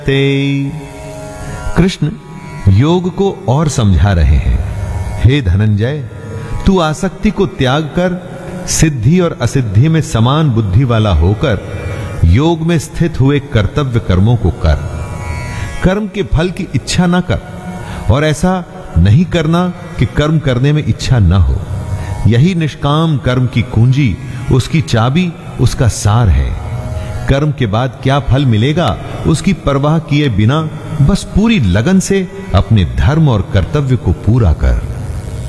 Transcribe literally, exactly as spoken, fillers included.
ते कृष्ण योग को और समझा रहे हैं। हे धनंजय, तू आसक्ति को त्याग कर सिद्धि और असिद्धि में समान बुद्धि वाला होकर योग में स्थित हुए कर्तव्य कर्मों को कर। कर्म के फल की इच्छा न कर, और ऐसा नहीं करना कि कर्म करने में इच्छा न हो। यही निष्काम कर्म की कुंजी, उसकी चाबी, उसका सार है। कर्म के बाद क्या फल मिलेगा उसकी परवाह किए बिना बस पूरी लगन से अपने धर्म और कर्तव्य को पूरा कर।